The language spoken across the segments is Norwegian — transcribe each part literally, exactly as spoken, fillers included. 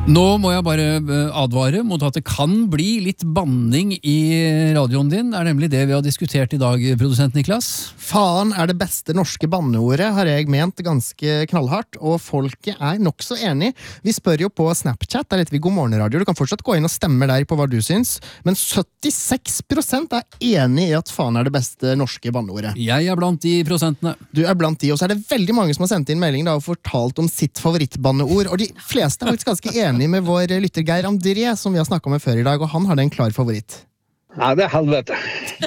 Nå må jeg bare advare mot at det kan bli litt banning i radioen din. Det er nemlig det vi har diskutert i dag, produsent Niklas. Faen er det beste norske banneordet, har jeg ment ganske knallhardt, og folket er nok så enig. Vi spør jo på Snapchat, der heter vi God Morgen Radio. Du kan fortsatt gå inn og stemme der på hva du syns, men syttiseks prosent er enig i at faen er det beste norske banneordet. Jeg er blant de prosentene. Du er blant de, og så er det veldig mange som har sendt inn melding da, og fortalt om sitt favorittbanneord, og de fleste er faktisk ganske enige med vår lytter Geir André, som vi har snakket med før i dag, og han har en klar favoritt. Nei, det er helvete.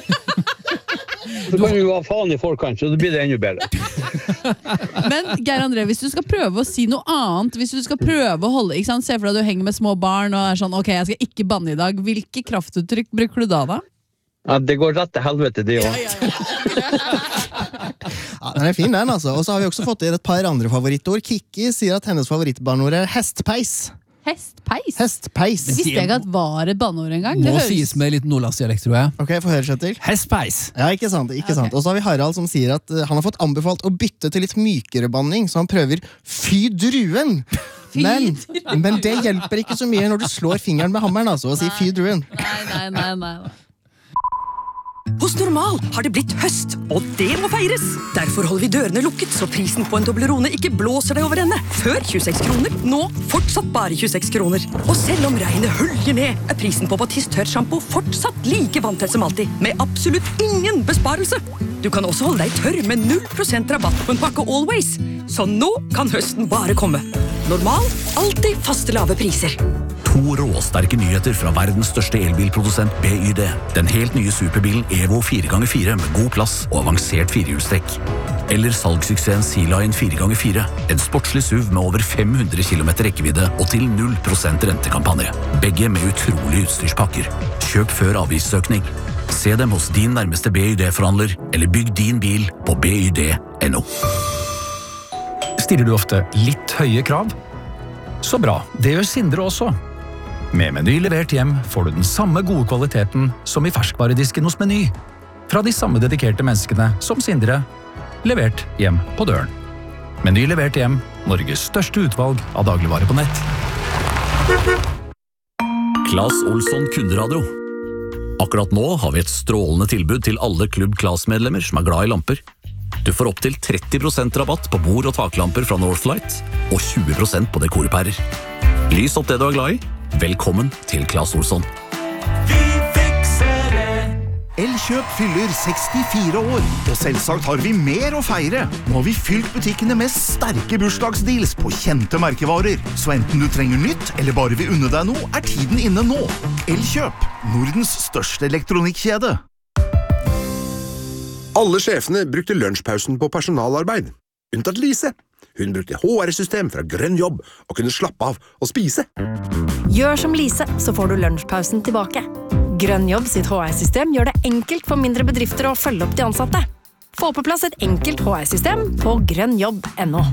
Så kan vi jo ha faen i forkant, så det blir det enda bedre. Men Geir André, hvis du skal prøve å si noe annet, hvis du skal prøve å holde, ikke sant, se for deg at du henger med små barn og er sånn, ok, jeg skal ikke banne i dag, hvilke kraftuttrykk bruker du da da? Ja, det går rett til helvete, det også. Ja, ja, ja. Ja, den er fin den, altså. Og så har vi også fått inn et par andre favorittord. Kikki sier at hennes favorittbanneord er hestpeis. Hestpeis? Hestpeis. Det visste jeg at var et banneord en gang. Må høres... sies med litt nordlandsdialekt, tror jeg. Ok, få høre seg til. Hestpeis. Ja, ikke sant, ikke sant. Ok. Og så har vi Harald som sier at uh, han har fått anbefalt å bytte til litt mykere banning, så han prøver fy druen. Fy Men, druen. men det hjelper ikke så mye når du slår fingeren med hammeren, altså, og sier fy druen. Nei, nei, nei, nei. Hos Normal har det blitt høst, og det må feires. Derfor holder vi dørene lukket, så prisen på en Toblerone ikke blåser deg over ende. Før tjueseks kroner, nå fortsatt bare tjueseks kroner. Og selv om regnet hølger ned, er prisen på Batiste tørrshampoo fortsatt like vanntett som alltid, med absolutt ingen besparelse. Du kan også holde deg tørr med null prosent rabatt på en pakke Always. Så nå kan høsten bare komme. Normal, alltid faste lave priser. To råsterke nyheter fra verdens største elbilprodusent B Y D. Den helt nye superbilen Evo fire ganger fire med god plass og avansert firehjulstrekk. Eller salgssuksessen Sea-Line fire ganger fire. En sportslig S U V med over fem hundre kilometer rekkevidde og til null prosent rentekampanje. Begge med utrolig utstyrspakker. Kjøp før avgiftsøkning. Se dem hos din nærmeste B Y D-forhandler, eller bygg din bil på b y d punktum n o. Stiller du ofte litt høye krav? Så bra, det gjør Sindre også. Med Meny levert hjem får du den samme gode kvaliteten som i ferskvaredisken hos Meny. Fra de samme dedikerte menneskene som Sindre, levert hjem på døren. Meny levert hjem, Norges største utvalg av dagligvare på nett. Claes Olsson kunderadio. Akkurat nå har vi et strålende tilbud til alle Klubb Claes-medlemmer som er glad i lamper. Du får opp til tretti prosent rabatt på bord- og taklamper fra Northlight, og tjue prosent på dekorpærer. Lys opp det du er glad i. Velkommen til Claes Olsson. Elkjøp fyller sekstifire år, og selvsagt har vi mer å feire. Nå har vi fylt butikkene med sterke bursdagsdeals på kjente merkevarer. Så enten du trenger nytt, eller bare vil unne deg noe, er tiden inne nå. Elkjøp, Nordens største elektronikkjede. Alle sjefene brukte lunsjpausen på personalarbeid. Unntatt Lise. Hun brukte H R-system fra Grønn Jobb og kunne slappe av og spise. Gjør som Lise, så får du lunsjpausen tilbake. Grønn Jobb sitt H R-system gjør det enkelt for mindre bedrifter å følge opp de ansatte. Få på plass et enkelt H R-system på grønnjobb punktum n o.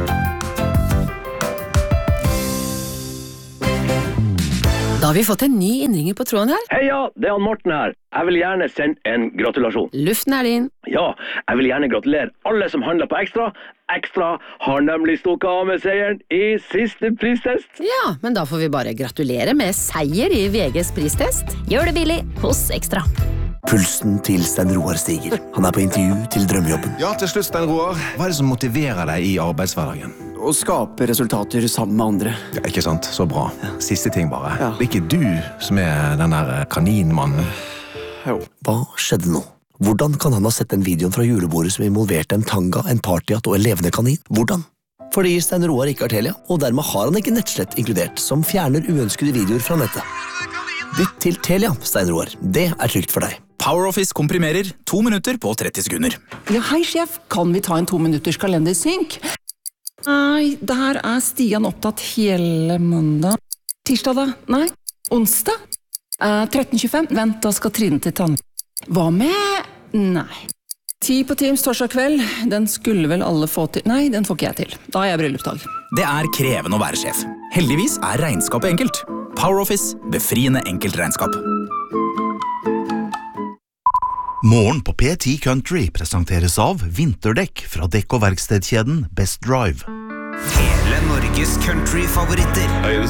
Da har vi fått en ny innringer på tråden her. Heia, det er han Morten her. Jeg vil gjerne sende en gratulasjon. Luften er din. Ja, jeg vil gjerne gratulere alle som handler på Ekstra. Ekstra har nemlig stukket av med seieren i siste pristest. Ja, men da får vi bare gratulere med seier i V G's pristest. Gjør det billig hos Ekstra. Pulsen til Stein Roar stiger. Han er på intervju til drømmejobben. Ja, til slutt, Stein Roar. Hva er det som motiverer deg i arbeidshverdagen? Å skape resultater sammen med andre. Ja, ikke sant? Så bra. Siste ting bare. Ja. Det er ikke du som er den der kaninmannen. Jo. Hva skjedde nå? Hvordan kan han ha sett den videoen fra julebordet som involverte en tanga, en partyhatt og en levende kanin? Hvordan? Fordi Stein Roar ikke har Telia, og dermed har han ikke nettslett inkludert, som fjerner uønskede videoer fra nettet. Bytt til Telia, Stein Roar. Det er trygt for deg. PowerOffice komprimerer to minutter på tretti sekunder. Ja, hei sjef, kan vi ta en to minutters kalendersynk? Nei, der er Stian opptatt hele mandag. Tirsdag da? Nei. Onsdag? Eh, tretten tjuefem. Vent, da skal Trine til tann. Hva med? Nei. Ti på Teams torsdag kveld. Den skulle vel alle få til. Nei, den får ikke jeg til. Da er jeg bryllupsdag. Det er krevende å være sjef. Heldigvis er regnskapet enkelt. PowerOffice, befriende enkelt regnskap. Morgen på P ti Country presenteres av vinterdekk fra dekk- og verkstedkjeden Best Drive. Hele Norges country-favoritter. Høyres